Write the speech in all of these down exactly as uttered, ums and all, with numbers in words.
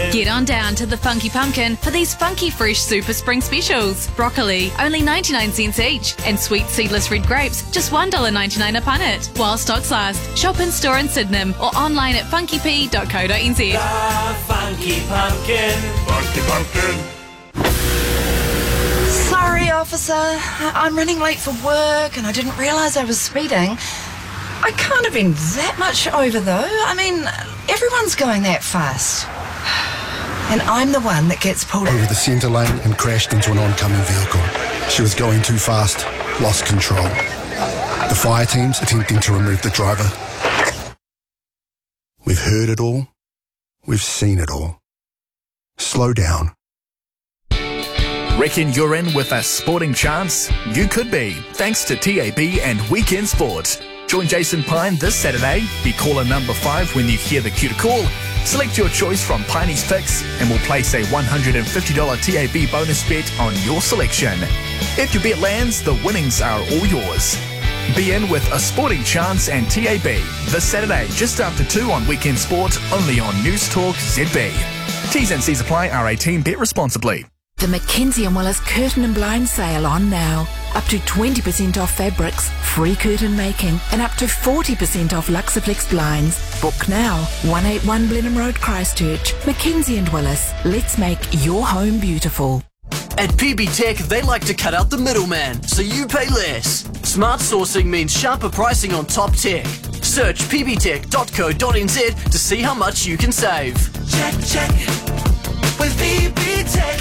Get on down to the Funky Pumpkin for these funky fresh super spring specials. Broccoli, only ninety-nine cents each. And sweet seedless red grapes, just one dollar ninety-nine a punnet. While stocks last. Shop in store in Sydenham or online at funky p dot co dot n z. The Funky Pumpkin. Funky Pumpkin. Sorry, officer. I'm running late for work and I didn't realise I was speeding. I can't have been that much over, though. I mean, everyone's going that fast. And I'm the one that gets pulled over the centre lane and crashed into an oncoming vehicle. She was going too fast, lost control. The fire team's attempting to remove the driver. We've heard it all. We've seen it all. Slow down. Reckon you're in with a sporting chance? You could be, thanks to T A B and Weekend Sport. Join Jason Pine this Saturday. Be caller number five when you hear the cue to call. Select your choice from Piney's picks and we'll place a one hundred fifty dollars T A B bonus bet on your selection. If your bet lands, the winnings are all yours. Be in with a sporting chance and T A B this Saturday just after two on Weekend Sport, only on News Talk Z B. T's and C's apply. R eighteen. Bet responsibly. The Mackenzie and Willis Curtain and Blind sale on now. Up to twenty percent off fabrics, free curtain making, and up to forty percent off Luxaflex blinds. Book now. one eighty-one Blenheim Road, Christchurch. Mackenzie and Willis. Let's make your home beautiful. At P B Tech, they like to cut out the middleman, so you pay less. Smart sourcing means sharper pricing on top tech. Search p b tech dot co dot n z to see how much you can save. Check, check. With P B Tech.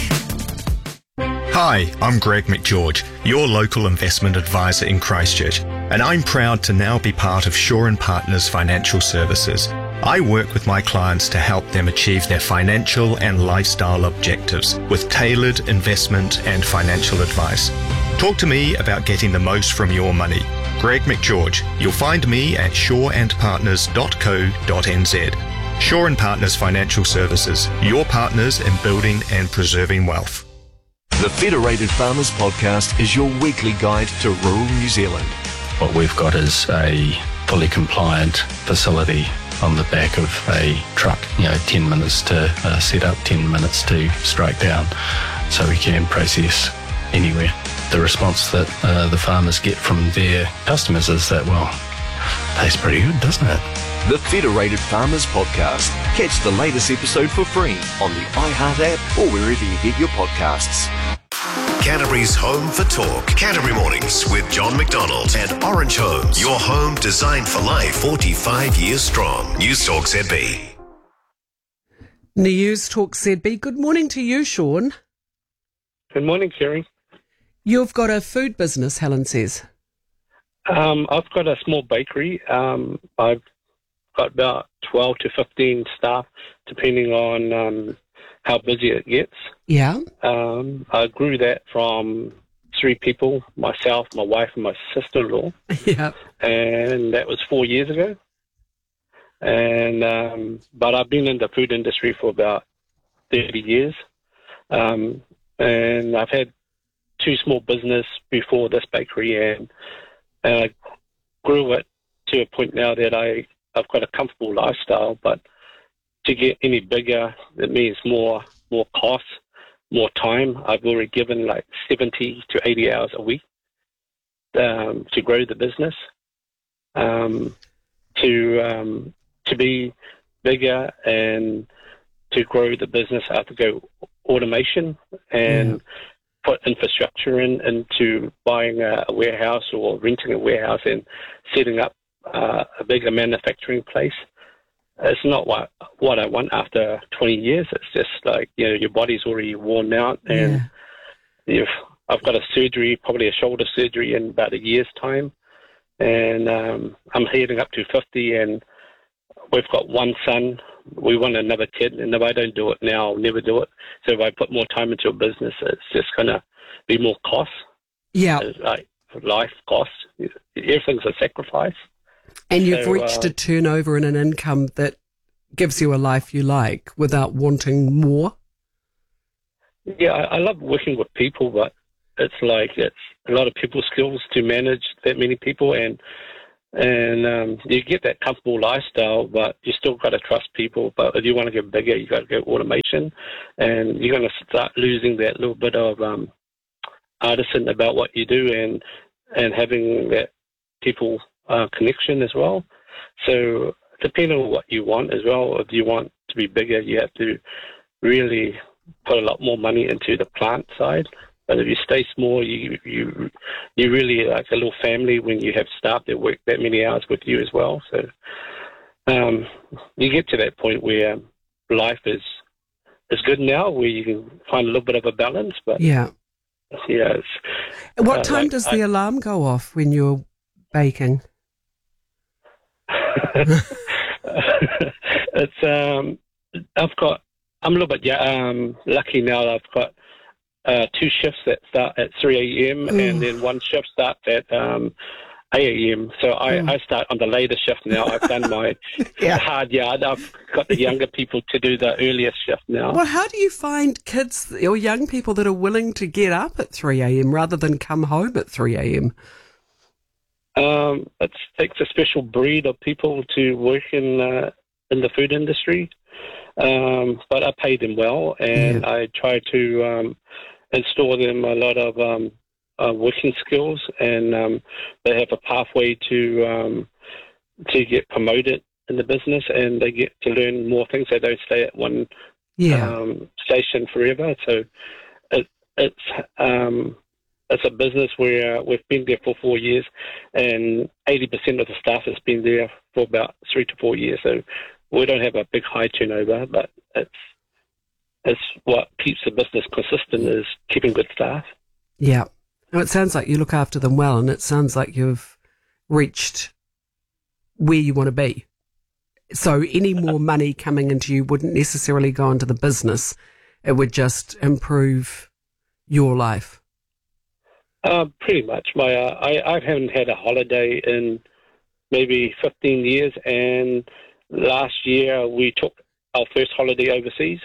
Hi, I'm Greg McGeorge, your local investment advisor in Christchurch, and I'm proud to now be part of Shaw and Partners Financial Services. I work with my clients to help them achieve their financial and lifestyle objectives with tailored investment and financial advice. Talk to me about getting the most from your money. Greg McGeorge. You'll find me at shaw and partners dot co dot n z. Shaw and Partners Financial Services, your partners in building and preserving wealth. The Federated Farmers Podcast is your weekly guide to rural New Zealand. What we've got is a fully compliant facility on the back of a truck. You know, ten minutes to uh, set up, ten minutes to strike down, so we can process anywhere. The response that uh, the farmers get from their customers is that, well, tastes pretty good, doesn't it? The Federated Farmers Podcast. Catch the latest episode for free on the iHeart app or wherever you get your podcasts. Canterbury's home for talk. Canterbury Mornings with John McDonald and Orange Homes. Your home designed for life, forty-five years strong. News Talk Z B. News Talk Z B. Good morning to you, Sean. Good morning, Kerry. You've got a food business, Helen says. Um, I've got a small bakery. Um, I've got about twelve to fifteen staff, depending on um, how busy it gets. Yeah. Um, I grew that from three people, myself, my wife, and my sister-in-law. Yeah. And that was four years ago. And um, but I've been in the food industry for about thirty years. Um, and I've had two small business before this bakery, and, and I grew it to a point now that I, I've got a comfortable lifestyle, but to get any bigger, it means more more costs, more time. I've already given like seventy to eighty hours a week um, to grow the business. Um, to um, to be bigger and to grow the business, I have to go automation and yeah. put infrastructure in into buying a, a warehouse or renting a warehouse and setting up uh, a bigger manufacturing place. It's not what what I want after twenty years. It's just like, you know, your body's already worn out, and yeah. you've, I've got a surgery, probably a shoulder surgery in about a year's time, and um, I'm heading up to fifty, and we've got one son. We want another kid, and if I don't do it now, I'll never do it. So if I put more time into a business, it's just going to be more cost. Yeah. It's like life cost. Everything's a sacrifice. And you've so, reached uh, a turnover and an income that gives you a life you like without wanting more? Yeah, I, I love working with people, but it's like it's a lot of people skills to manage that many people, and And um, you get that comfortable lifestyle, but you still got to trust people. But if you want to get bigger, you got to go automation, and you're going to start losing that little bit of um, artisan about what you do, and and having that people uh, connection as well. So depending on what you want as well, if you want to be bigger, you have to really put a lot more money into the plant side. But if you stay small, you you you really like a little family when you have staff that work that many hours with you as well. So um, you get to that point where life is is good now, where you can find a little bit of a balance. But yeah, yeah. It's, what uh, time like, does the I, alarm go off when you're baking? it's um, I've got. I'm a little bit yeah, um, lucky now. I've got. Uh, two shifts that start at three a.m. and then one shift starts at um, eight a.m. So I, mm. I start on the later shift now. I've done my yeah. hard yard. I've got the younger people to do the earlier shift now. Well, how do you find kids or young people that are willing to get up at three a.m. rather than come home at three a.m.? Um, it takes a special breed of people to work in uh, in the food industry. Um, but I pay them well, and yeah. I try to um, install them a lot of um, uh, working skills, and um, they have a pathway to um, to get promoted in the business, and they get to learn more things. They don't stay at one yeah. um, station forever. So it, it's um, it's a business where we've been there for four years, and eighty percent of the staff has been there for about three to four years. So we don't have a big high turnover, but it's it's what keeps the business consistent is keeping good staff. Yeah. Well, it sounds like you look after them well, and it sounds like you've reached where you want to be. So any more money coming into you wouldn't necessarily go into the business. It would just improve your life. Uh, pretty much. My uh, I, I haven't had a holiday in maybe fifteen years, and last year we took our first holiday overseas,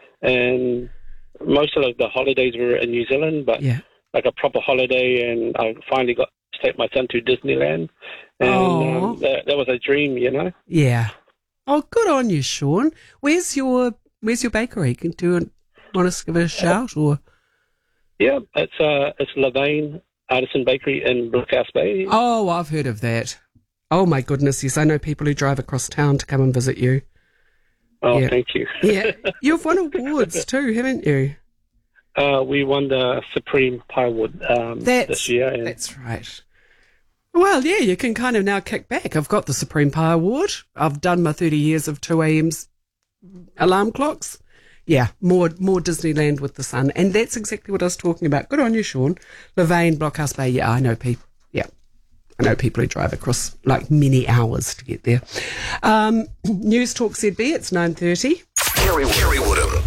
and most of the holidays were in New Zealand, but yeah. like a proper holiday, and I finally got to take my son to Disneyland, and um, that, that was a dream, you know? Yeah. Oh, good on you, Sean. Where's your Where's your bakery? Do you want us to give it a shout? or? Yeah, it's uh, it's Levain Artisan Bakery in Brookhouse Bay. Oh, I've heard of that. Oh, my goodness, yes. I know people who drive across town to come and visit you. Oh, yeah. thank you. Yeah. You've won awards too, haven't you? Uh, we won the Supreme Piewood um, this year. And that's right. Well, yeah, you can kind of now kick back. I've got the Supreme Pie Award. I've done my thirty years of two a.m.'s alarm clocks. Yeah, more more Disneyland with the sun. And that's exactly what I was talking about. Good on you, Sean. Levain, Blockhouse Bay. Yeah, I know people. Yeah, I know people who drive across like many hours to get there. Um, News Talk Z B, it's nine thirty. Kerry, Kerry Woodham.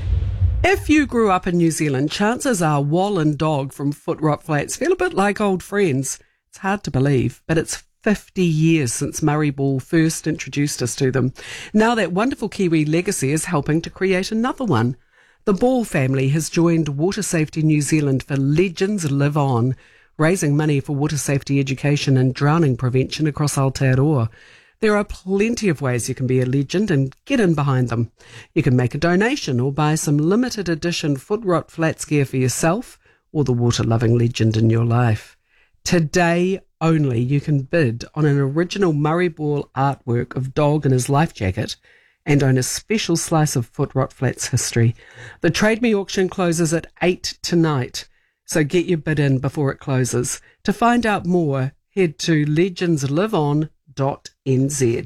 If you grew up in New Zealand, chances are Wall and Dog from Footrot Flats feel a bit like old friends. It's hard to believe, but it's fifty years since Murray Ball first introduced us to them. Now that wonderful Kiwi legacy is helping to create another one. The Ball family has joined Water Safety New Zealand for Legends Live On, raising money for water safety education and drowning prevention across Aotearoa. There are plenty of ways you can be a legend and get in behind them. You can make a donation or buy some limited edition Footrot Flats gear for yourself or the water-loving legend in your life. Today only you can bid on an original Murray Ball artwork of Dog in his life jacket and own a special slice of Footrot Flats history. The Trade Me auction closes at eight tonight, so get your bid in before it closes. To find out more, head to legends live on dot n z.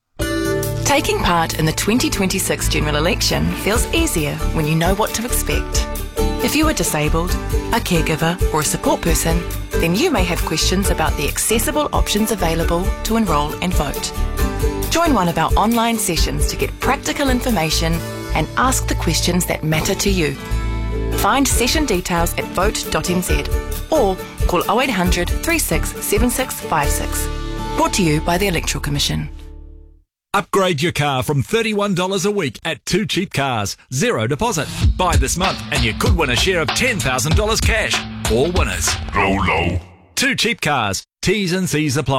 Taking part in the twenty twenty-six general election feels easier when you know what to expect. If you are disabled, a caregiver or a support person, then you may have questions about the accessible options available to enrol and vote. Join one of our online sessions to get practical information and ask the questions that matter to you. Find session details at vote dot n z or call oh eight hundred, three six seven six five six. Brought to you by the Electoral Commission. Upgrade your car from thirty-one dollars a week at Two Cheap Cars. Zero deposit. Buy this month and you could win a share of ten thousand dollars cash. All winners. Go low. Two Cheap Cars. T's and C's apply.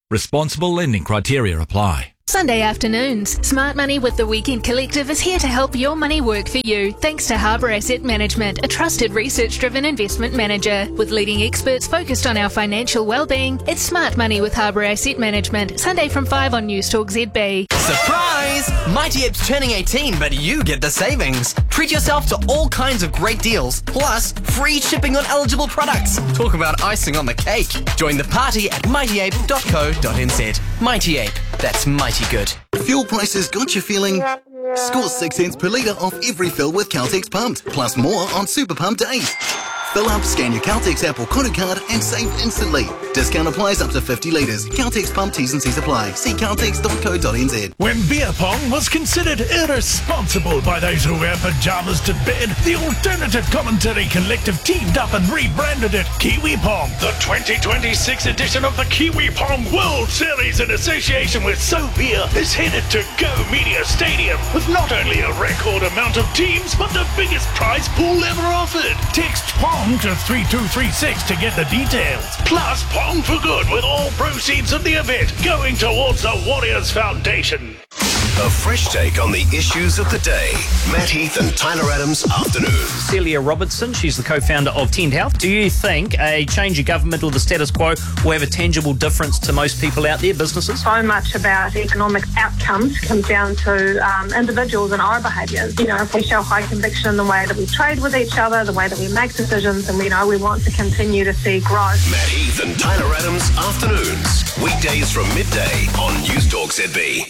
Responsible lending criteria apply. Sunday afternoons, Smart Money with the Weekend Collective is here to help your money work for you, thanks to Harbour Asset Management, a trusted research-driven investment manager. With leading experts focused on our financial well-being, it's Smart Money with Harbour Asset Management, Sunday from five on Newstalk Z B. Surprise! Mighty Ape's turning eighteen, but you get the savings. Treat yourself to all kinds of great deals, plus free shipping on eligible products. Talk about icing on the cake. Join the party at mighty ape dot co dot n z. Mighty Ape, that's mighty good. Fuel prices got you feeling... Score six cents per litre off every fill with Caltex Pumped, plus more on Super Pump days. Fill up, scan your Caltex app or Kodu card and save instantly. Discount applies up to fifty litres. Caltex Pump T's and C's apply. See caltex dot co dot n z. When beer pong was considered irresponsible by those who wear pyjamas to bed, the Alternative Commentary Collective teamed up and rebranded it Kiwi Pong. The twenty twenty-six edition of the Kiwi Pong World Series in association with So Beer is headed to Go Media Stadium with not only a record amount of teams, but the biggest prize pool ever offered. Text Pong to three two three six to get the details. Plus Pong for Good with all proceeds of the event going towards the Warriors Foundation. A fresh take on the issues of the day. Matt Heath and Tyler Adams Afternoon. Celia Robertson, she's the co-founder of Tend Health. Do you think a change of government or the status quo will have a tangible difference to most people out there, businesses? So much about economic outcomes comes down to um, individuals and our behaviours. You know, if we show high conviction in the way that we trade with each other, the way that we make decisions, and we know we want to continue to see growth. Matt Heath and Tyler Adams Afternoons. Weekdays from midday on Newstalk Z B.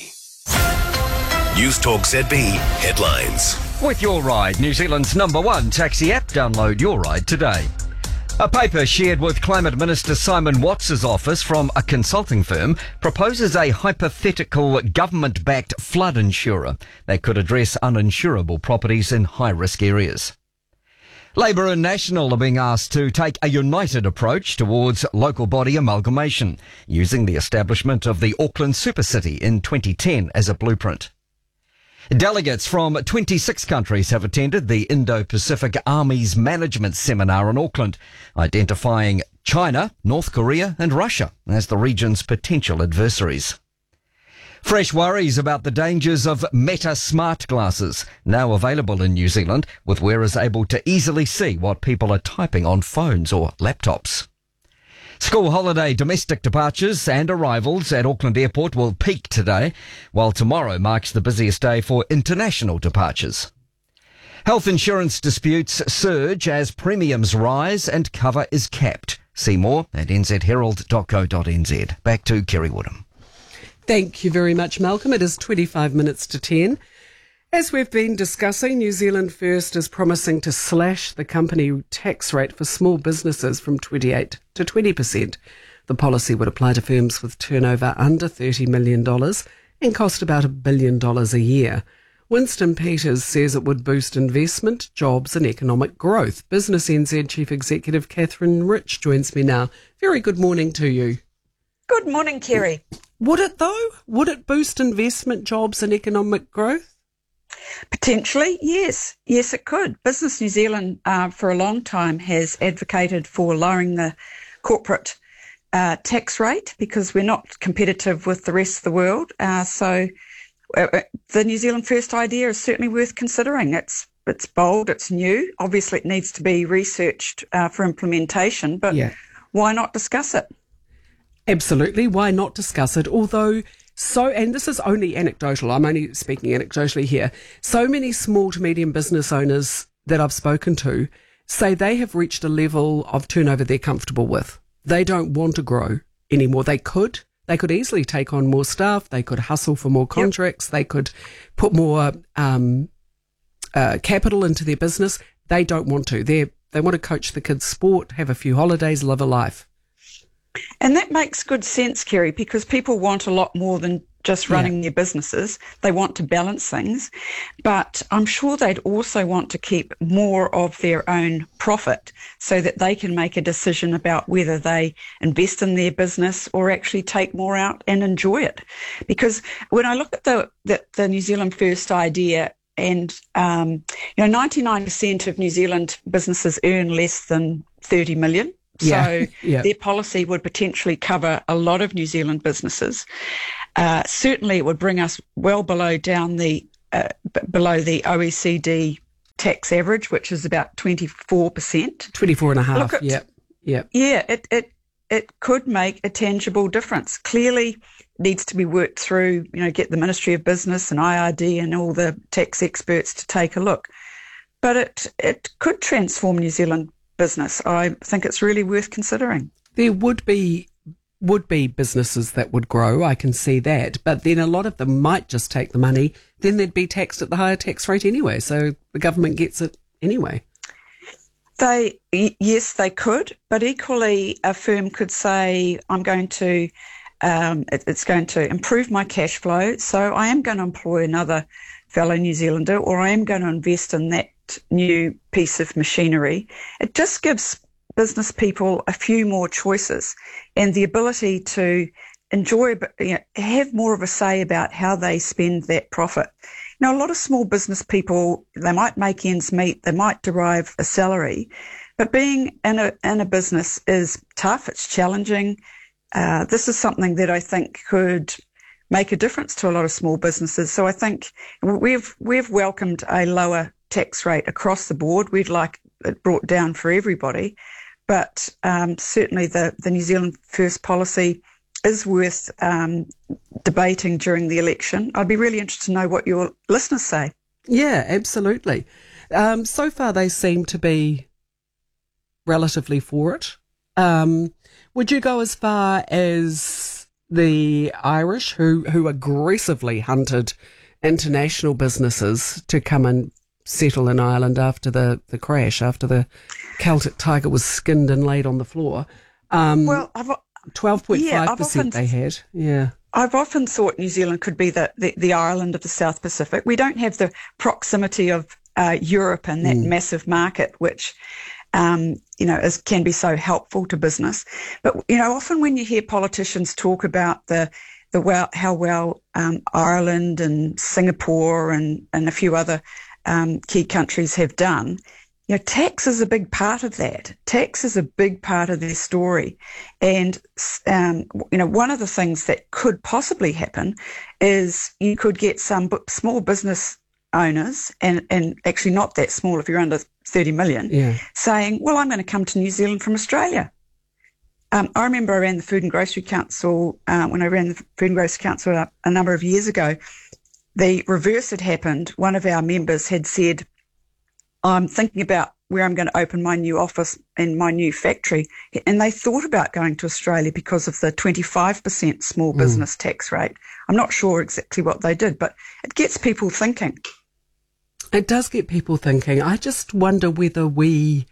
Newstalk Z B headlines. With Your Ride, New Zealand's number one taxi app. Download Your Ride today. A paper shared with Climate Minister Simon Watts' office from a consulting firm proposes a hypothetical government-backed flood insurer that could address uninsurable properties in high-risk areas. Labour and National are being asked to take a united approach towards local body amalgamation, using the establishment of the Auckland Supercity in twenty ten as a blueprint. Delegates from twenty-six countries have attended the Indo-Pacific Armies Management Seminar in Auckland, identifying China, North Korea and Russia as the region's potential adversaries. Fresh worries about the dangers of Meta smart glasses, now available in New Zealand, with wearers able to easily see what people are typing on phones or laptops. School holiday domestic departures and arrivals at Auckland Airport will peak today, while tomorrow marks the busiest day for international departures. Health insurance disputes surge as premiums rise and cover is capped. See more at n z herald dot co dot n z. Back to Kerry Woodham. Thank you very much, Malcolm. It is twenty-five minutes to ten. As we've been discussing, New Zealand First is promising to slash the company tax rate for small businesses from twenty-eight to twenty percent. The policy would apply to firms with turnover under thirty million dollars and cost about a billion dollars a year. Winston Peters says it would boost investment, jobs and economic growth. Business N Z Chief Executive Catherine Rich joins me now. Very good morning to you. Good morning, Kerry. Would it though? Would it boost investment, jobs and economic growth? Potentially, yes. Yes, it could. Business New Zealand uh, for a long time has advocated for lowering the corporate uh, tax rate because we're not competitive with the rest of the world. Uh, so uh, the New Zealand First idea is certainly worth considering. It's it's bold, it's new. Obviously, it needs to be researched uh, for implementation, but yeah. Why not discuss it? Absolutely. Why not discuss it? Although... So, and this is only anecdotal, I'm only speaking anecdotally here, so many small to medium business owners that I've spoken to say they have reached a level of turnover they're comfortable with. They don't want to grow anymore. They could. They could easily take on more staff. They could hustle for more contracts. Yep. They could put more um, uh, capital into their business. They don't want to. They they want to coach the kids' sport, have a few holidays, live a life. And that makes good sense, Kerry, because people want a lot more than just running yeah. their businesses. They want to balance things, but I'm sure they'd also want to keep more of their own profit so that they can make a decision about whether they invest in their business or actually take more out and enjoy it. Because when I look at the, the, the New Zealand First idea, and um, you know, ninety-nine percent of New Zealand businesses earn less than thirty million. So Yeah, yeah. their policy would potentially cover a lot of New Zealand businesses. Uh, certainly, it would bring us well below down the uh, b- below the O E C D tax average, which is about twenty-four percent. twenty-four and a half, Look at- yep, yep. Yeah, it, it it could make a tangible difference. Clearly needs to be worked through, you know, get the Ministry of Business and I R D and all the tax experts to take a look. But it it could transform New Zealand business. I think it's really worth considering. There would be would be businesses that would grow, I can see that, but then a lot of them might just take the money, then they'd be taxed at the higher tax rate anyway, so the government gets it anyway. They y- yes, they could, but equally a firm could say, I'm going to, um, it, it's going to improve my cash flow, so I am going to employ another fellow New Zealander, or I am going to invest in that new piece of machinery. It just gives business people a few more choices and the ability to enjoy, you know, have more of a say about how they spend that profit. Now, a lot of small business people, they might make ends meet, they might derive a salary, but being in a in a business is tough, it's challenging. Uh, this is something that I think could make a difference to a lot of small businesses. So I think we've we've welcomed a lower tax rate across the board. We'd like it brought down for everybody, but um, certainly the, the New Zealand First policy is worth um, debating during the election. I'd be really interested to know what your listeners say. Yeah, absolutely. Um, so far, they seem to be relatively for it. Um, would you go as far as the Irish, who, who aggressively hunted international businesses to come and settle in Ireland after the, the crash, after the Celtic Tiger was skinned and laid on the floor? Um, well, I've twelve point yeah, five I've percent often- they had, yeah. I've often thought New Zealand could be the, the, the Ireland of the South Pacific. We don't have the proximity of uh, Europe and that Mm. massive market, which, um, you know, is, can be so helpful to business. But, you know, often when you hear politicians talk about the the well, how well um, Ireland and Singapore and, and a few other um, key countries have done, you know, tax is a big part of that. Tax is a big part of their story. And, um, you know, one of the things that could possibly happen is you could get some bu- small business owners, and, and actually not that small if you're under thirty million, Yeah. saying, well, I'm going to come to New Zealand from Australia. Um, I remember I ran the Food and Grocery Council, uh, when I ran the Food and Grocery Council a, a number of years ago, the reverse had happened. One of our members had said, I'm thinking about where I'm going to open my new office and my new factory. And they thought about going to Australia because of the twenty-five percent small Mm. business tax rate. I'm not sure exactly what they did, but it gets people thinking. It does get people thinking. I just wonder whether we,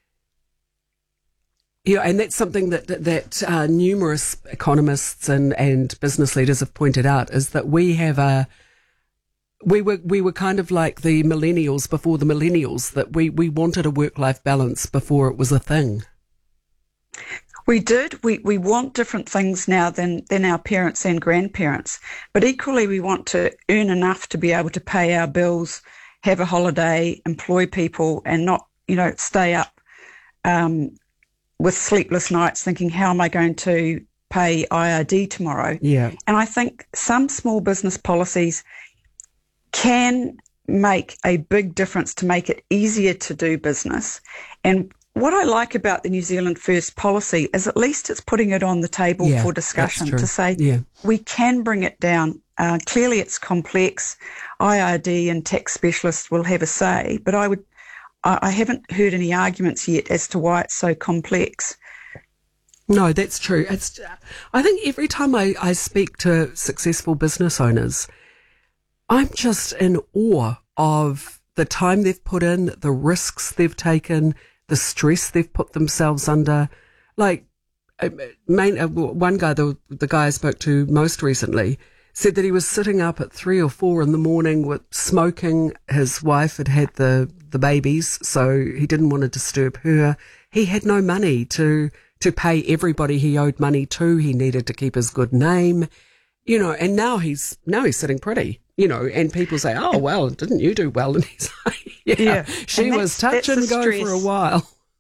you know, and that's something that that, that uh, numerous economists and, and business leaders have pointed out, is that we have a, we were we were kind of like the millennials before the millennials, that we, we wanted a work-life balance before it was a thing. We did. We, we want different things now than, than our parents and grandparents, but equally we want to earn enough to be able to pay our bills, have a holiday, employ people, and not, you know, stay up um, with sleepless nights thinking, how am I going to pay I R D tomorrow? Yeah. And I think some small business policies can make a big difference to make it easier to do business. And what I like about the New Zealand First policy is at least it's putting it on the table Yeah, for discussion that's true. to say, Yeah. we can bring it down. Uh, clearly it's complex. I R D and tax specialists will have a say, but I would, I, I haven't heard any arguments yet as to why it's so complex. No, that's true. It's, I think every time I, I speak to successful business owners, I'm just in awe of the time they've put in, the risks they've taken, the stress they've put themselves under. Like, uh, main, uh, one guy, the, the guy I spoke to most recently, said that he was sitting up at three or four in the morning with smoking. His wife had had the, the babies, so he didn't want to disturb her. He had no money to, to pay everybody he owed money to. He needed to keep his good name, you know, and now he's, now he's sitting pretty, you know, and people say, oh, well, didn't you do well? And he's like, yeah, Yeah. she And was that's- touch and that's the go for a stress. while.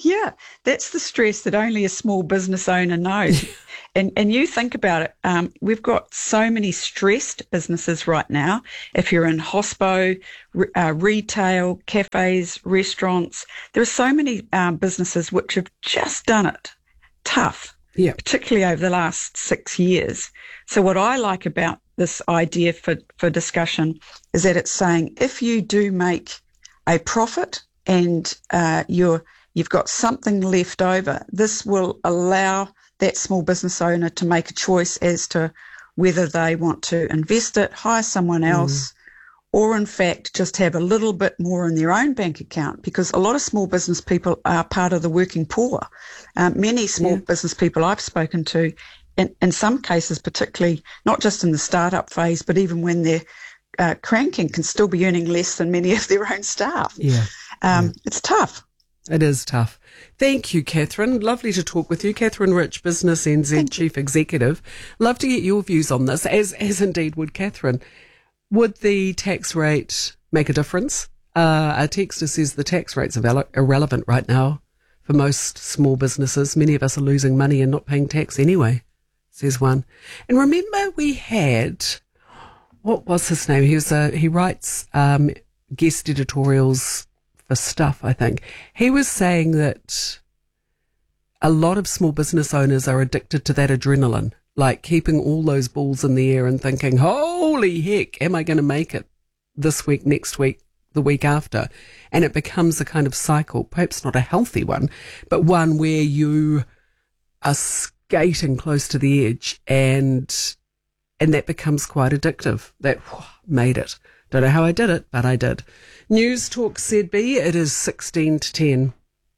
Yeah, that's the stress that only a small business owner knows. and and you think about it, um, we've got so many stressed businesses right now. If you're in hospo, re- uh, retail, cafes, restaurants, there are so many um, businesses which have just done it tough, yeah. particularly over the last six years. So what I like about this idea for, for discussion is that it's saying if you do make a profit and uh, you're you've got something left over, this will allow that small business owner to make a choice as to whether they want to invest it, hire someone else, mm. or in fact just have a little bit more in their own bank account, because a lot of small business people are part of the working poor. Um, many small yeah. business people I've spoken to, in, in some cases particularly, not just in the startup phase, but even when they're uh, cranking, can still be earning less than many of their own staff. Yeah, um, yeah. It's tough. It is tough. Thank you, Catherine. Lovely to talk with you. Catherine Rich, Business N Z Chief Executive. Love to get your views on this, as as indeed would Catherine. Would the tax rate make a difference? Uh, a texter says the tax rate's irrele- irrelevant right now for most small businesses. Many of us are losing money and not paying tax anyway, says one. And remember we had, what was his name? He was a, he writes um, guest editorials for Stuff, I think. He was saying that a lot of small business owners are addicted to that adrenaline, like keeping all those balls in the air and thinking, holy heck, am I going to make it this week, next week, the week after? And it becomes a kind of cycle, perhaps not a healthy one, but one where you are skating close to the edge, and and that becomes quite addictive. That whew, made it. Don't know how I did it, but I did. News Talk Z B, it is sixteen to ten.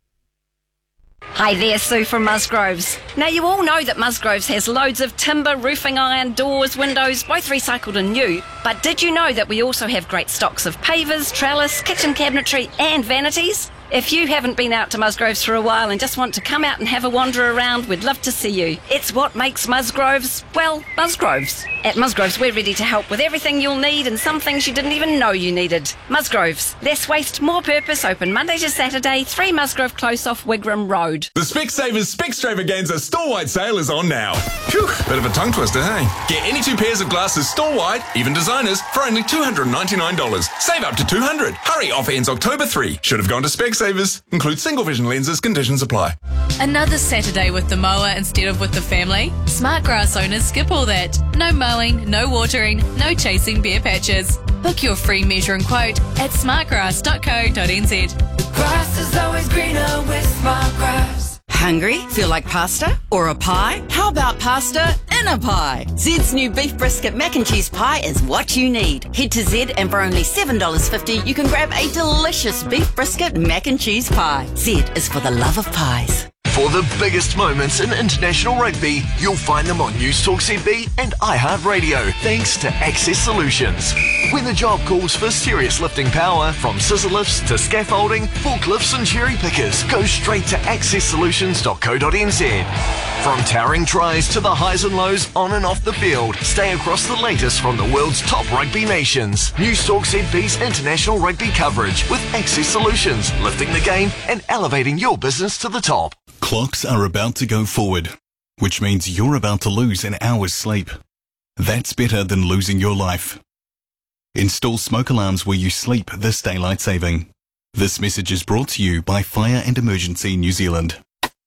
Hi there, Sue from Musgroves. Now, you all know that Musgroves has loads of timber, roofing iron, doors, windows, both recycled and new. But did you know that we also have great stocks of pavers, trellis, kitchen cabinetry and vanities? If you haven't been out to Musgroves for a while and just want to come out and have a wander around, we'd love to see you. It's what makes Musgroves, well, Musgroves. At Musgroves, we're ready to help with everything you'll need and some things you didn't even know you needed. Musgroves, less waste, more purpose, open Monday to Saturday, three Musgrove Close off Wigram Road. The Specsavers Specstravaganza store-wide sale is on now. Phew, bit of a tongue twister, hey? Get any two pairs of glasses store-wide, even designers, for only two hundred ninety-nine dollars. Save up to two hundred dollars. Hurry, offer ends October third. Should have gone to Specsavers. Includes single vision lenses, conditions apply. Another Saturday with the mower instead of with the family? Smart grass owners skip all that. No mowing, no watering, no chasing bare patches. Book your free measure and quote at smartgrass dot co dot n z. The grass is always greener with Smart Grass. Hungry? Feel like pasta? Or a pie? How about pasta in a pie? Zed's new beef brisket mac and cheese pie is what you need. Head to Zed and for only seven dollars fifty you can grab a delicious beef brisket mac and cheese pie. Zed is for the love of pies. For the biggest moments in international rugby, you'll find them on News Talk Z B and iHeartRadio, thanks to Access Solutions. When the job calls for serious lifting power, from scissor lifts to scaffolding, forklifts and cherry pickers, go straight to access solutions dot co dot n z. From towering tries to the highs and lows on and off the field, stay across the latest from the world's top rugby nations. News Talk Z B's international rugby coverage with Access Solutions, lifting the game and elevating your business to the top. Clocks are about to go forward, which means you're about to lose an hour's sleep. That's better than losing your life. Install smoke alarms where you sleep this daylight saving. This message is brought to you by Fire and Emergency New Zealand.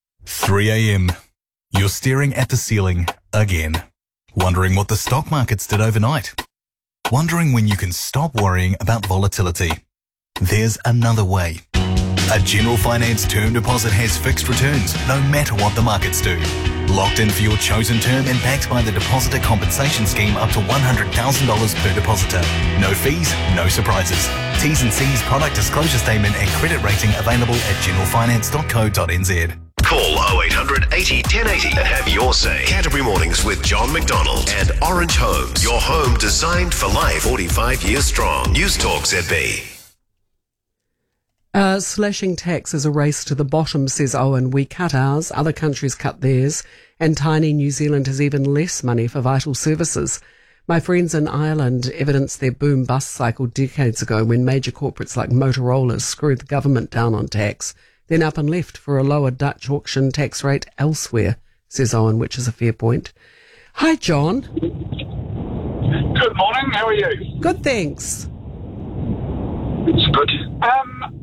three a.m. You're staring at the ceiling again, wondering what the stock markets did overnight. Wondering when you can stop worrying about volatility. There's another way. A General Finance term deposit has fixed returns no matter what the markets do. Locked in for your chosen term and backed by the Depositor Compensation Scheme up to one hundred thousand dollars per depositor. No fees, no surprises. T's and C's, product disclosure statement and credit rating available at general finance dot co dot n z. Call oh eight hundred eighty ten eighty and have your say. Canterbury Mornings with John McDonald and Orange Homes. Your home designed for life, forty-five years strong. News Talk Z B. Uh, slashing tax is a race to the bottom, says Owen. We cut ours, other countries cut theirs, and tiny New Zealand has even less money for vital services. My friends in Ireland evidenced their boom-bust cycle decades ago when major corporates like Motorola screwed the government down on tax. then up and left for a lower Dutch auction tax rate elsewhere, says Owen, which is a fair point. Hi, John. Good morning, how are you? Good, thanks. It's good. Um,